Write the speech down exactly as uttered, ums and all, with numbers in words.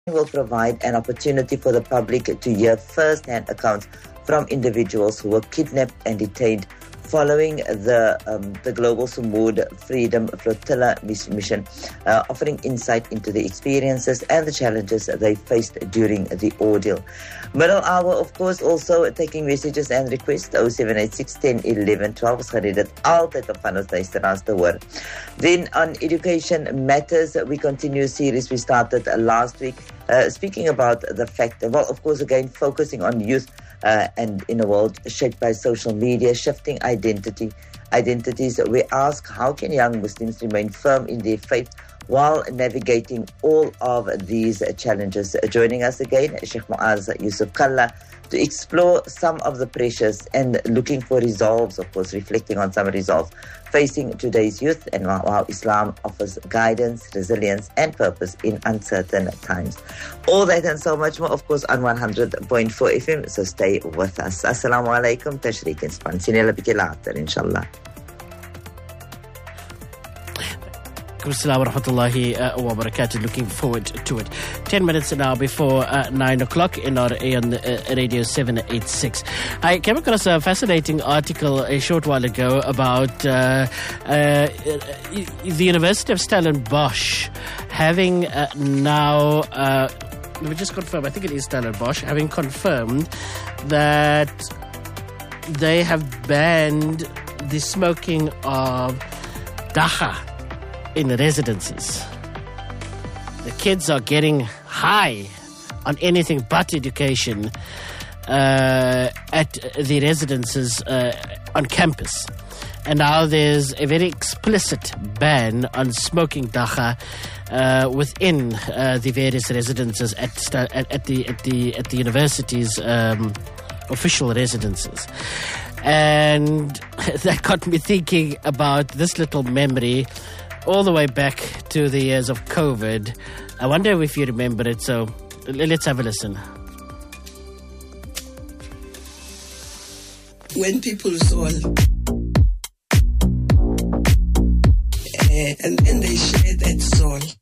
will provide an opportunity for the public to hear first-hand accounts from individuals who were kidnapped and detained following the um, the Global Sumud Freedom Flotilla mission, uh, offering insight into the experiences and the challenges they faced during the ordeal. Middle hour, of course, also taking messages and requests. oh seven eight six, one oh, eleven, twelve is gereed dit altyd op van ons luisteraars te hoor. Then on education matters, we continue a series we started uh, last week, uh, speaking about the fact, well, of course, again, focusing on youth Uh, and in a world shaped by social media, shifting identity identities. We ask, how can young Muslims remain firm in their faith while navigating all of these challenges? Joining us again, Sheikh Muaz Yusuf Kalla, to explore some of the pressures and looking for resolves, of course, reflecting on some resolves facing today's youth and how Islam offers guidance, resilience and purpose in uncertain times. All that and so much more, of course, on one hundred point four F M, so stay with us. Assalamu alaikum, tashreek and span. Sien julle bietjie later, inshallah. Assalamu warahmatullahi uh, wa barakatuh. Looking forward to it. Ten minutes now before uh, nine o'clock in our on uh, Radio seven eighty-six. I came across a fascinating article a short while ago about uh, uh, the University of Stellenbosch having uh, now, uh, let me just confirm, I think it is Stellenbosch, having confirmed that they have banned the smoking of dagga in residences. The kids are getting high on anything but education uh, at the residences uh, on campus. And now there's a very explicit ban on smoking dagga uh, within uh, the various residences at, at, at the at the at the university's um, official residences. And that got me thinking about this little memory all the way back to the years of COVID. I wonder if you remember it, so let's have a listen. When people saw uh, and then they share that soul,